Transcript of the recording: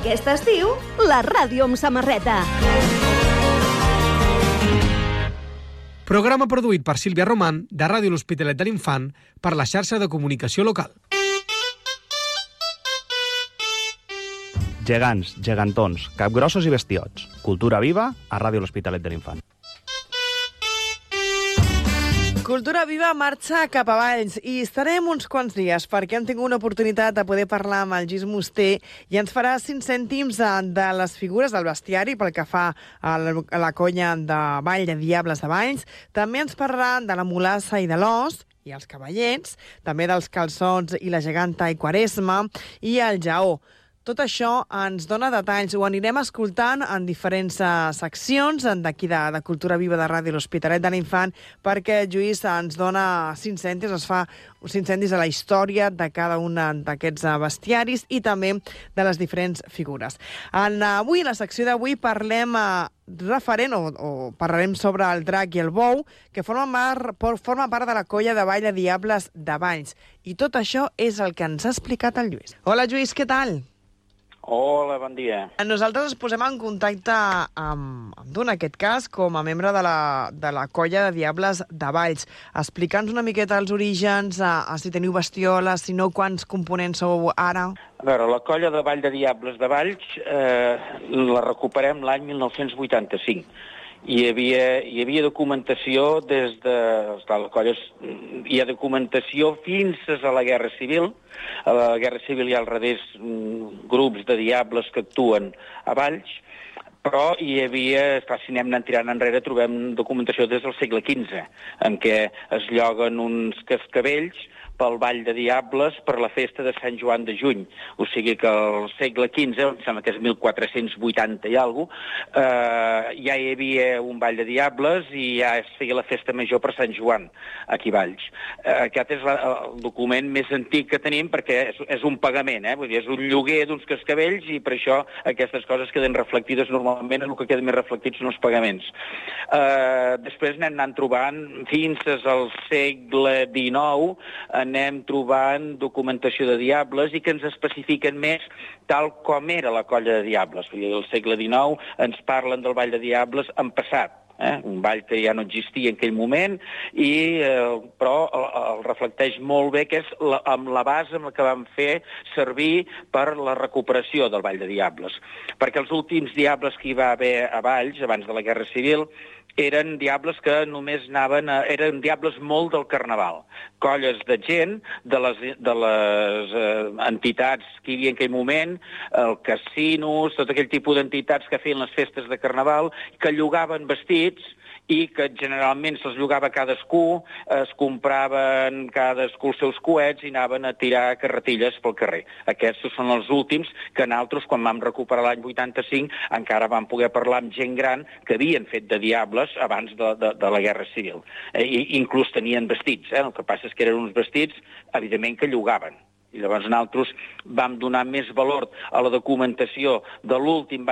Aquest estiu, la ràdio amb samarreta. Programa produït per Sílvia Román, de Ràdio L'Hospitalet de l'Infant, per la xarxa de comunicació local. Gegants, gegantons, capgrossos i bestiots. Cultura viva a Ràdio L'Hospitalet de l'Infant. Cultura Viva marxa cap a Valls i estarem uns quants dies perquè hem tingut una oportunitat de poder parlar amb el Lluís Musté i ens farà 5 cèntims de les figures del bestiari pel que fa a la colla de Vall de Diables de Valls. També ens parlarà de la mulassa i de l'os i els cavallets, també dels calçots i la geganta i Quaresma i el jaó. Tot això ens dona detalls, ho anirem escoltant en diferents seccions d'aquí de Cultura Viva de Ràdio L'Hospitalet de l'Infant, perquè Lluís ens dona 5 cèntims, es fa 5 cèntims a la història de cada un d'aquests bestiaris i també de les diferents figures. Avui, en la secció d'avui, parlem parlarem sobre el drac i el bou, que forma part de la colla de Vall de Diables de Valls. I tot això és el que ens ha explicat el Lluís. Hola, Lluís, què tal? Hola, bon dia. Nosaltres ens posem en contacte amb tu, en aquest cas, com a membre de la colla de Diables de Valls. Explica'ns una miqueta els orígens, si teniu bestioles, si no, quants components sou ara. A veure, la colla de Vall de Diables de Valls la recuperem l'any 1985. Hi havia documentació des de... La colla, hi ha documentació fins a la Guerra Civil. A la Guerra Civil hi ha al revés grups de diables que actuen a Valls, però hi havia, si anem anant tirant enrere, trobem documentació des del segle XV, en què es lloguen uns cascavells pel Vall de Diables per la festa de Sant Joan de Juny. O sigui que al segle XV, em sembla que és 1480 i alguna cosa, ja hi havia un Vall de Diables i ja es feia la festa major per Sant Joan, aquí a Valls. Aquest és el document més antic que tenim perquè és un pagament, vull dir, és un lloguer d'uns cascavells i per això aquestes coses queden reflectides normalment, el que queda més reflectit són els pagaments. Després anem anant trobant, fins al segle XIX, anem trobant documentació de diables i que ens especifiquen més tal com era la colla de diables. Al segle XIX ens parlen del Vall de Diables en passat, un ball que ja no existia en aquell moment, però el reflecteix molt bé, que és amb la base amb la que vam fer servir per la recuperació del Vall de Diables. Perquè els últims diables que hi va haver a Valls, abans de la Guerra Civil, eren diables que només eren diables molt del carnaval. Colles de gent, de les entitats que hi havia en aquell moment, el casinos, tot aquell tipus d'entitats que feien les festes de carnaval, que llogaven vestits i que generalment se'ls llogava cadascú, es compraven cadascú els seus coets i anaven a tirar carretilles pel carrer. Aquests són els últims que nosaltres, quan vam recuperar l'any 85, encara vam poder parlar amb gent gran que havien fet de diables abans de la Guerra Civil. I inclús tenien vestits, el que passa és que eren uns vestits, evidentment, que llogaven. I llavors nosaltres vam donar més valor a la documentació de l'últim